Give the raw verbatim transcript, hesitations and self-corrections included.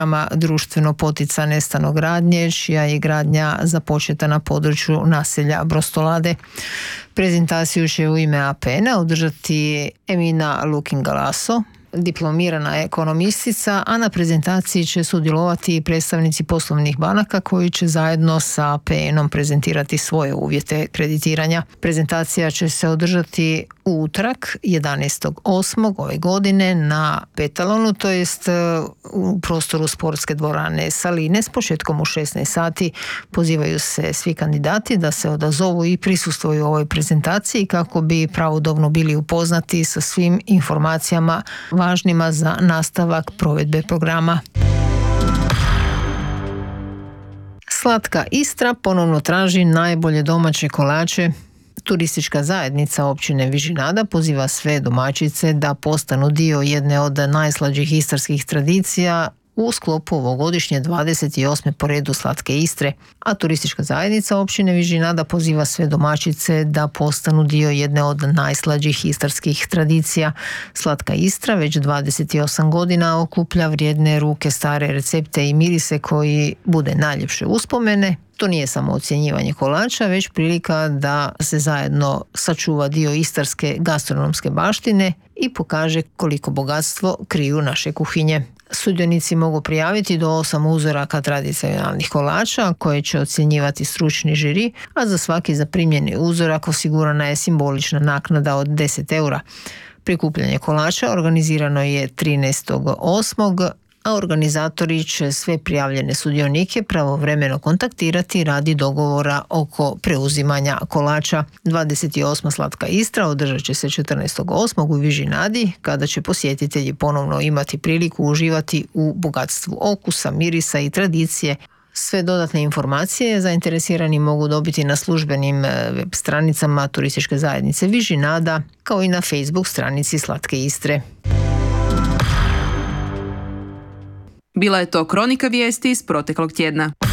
društveno poticane stanogradnje, čija je gradnja započeta na području naselja Brostolade. Prezentaciju će u ime A P N-a održati Emina Lukin-Galasso, diplomirana ekonomistica, a na prezentaciji će sudjelovati predstavnici poslovnih banaka koji će zajedno sa A P N-om prezentirati svoje uvjete kreditiranja. Prezentacija će se održati u utorak jedanaestog osmog ove godine na Petalonu, to jest u prostoru sportske dvorane Saline s početkom u šesnaest sati. Pozivaju se svi kandidati da se odazovu i prisustvuju ovoj prezentaciji kako bi pravodobno bili upoznati sa svim informacijama važnima za nastavak provedbe programa. Slatka Istra ponovno traži najbolje domaće kolače. Turistička zajednica općine Vižinada poziva sve domaćice da postanu dio jedne od najslađih istarskih tradicija u sklopu ovogodišnje dvadeset osme po redu Slatke Istre, a turistička zajednica općine Vižinada poziva sve domaćice da postanu dio jedne od najslađih istarskih tradicija. Slatka Istra već dvadeset osam godina okuplja vrijedne ruke, stare recepte i mirise koji bude najljepše uspomene. To nije samo ocjenjivanje kolača, već prilika da se zajedno sačuva dio istarske gastronomske baštine i pokaže koliko bogatstvo kriju naše kuhinje. Sudionici mogu prijaviti do osam uzoraka tradicionalnih kolača koje će ocjenjivati stručni žiri, a za svaki zaprimljeni uzorak osigurana je simbolična naknada od deset eura. Prikupljanje kolača organizirano je trinaestog osmog a organizatori će sve prijavljene sudionike pravovremeno kontaktirati radi dogovora oko preuzimanja kolača. dvadeset osma Slatka Istra održat će se četrnaestog osmog u Vižinadi, kada će posjetitelji ponovno imati priliku uživati u bogatstvu okusa, mirisa i tradicije. Sve dodatne informacije zainteresirani mogu dobiti na službenim web stranicama Turističke zajednice Vižinada, kao i na Facebook stranici Slatke Istre. Bila je to kronika vijesti iz proteklog tjedna.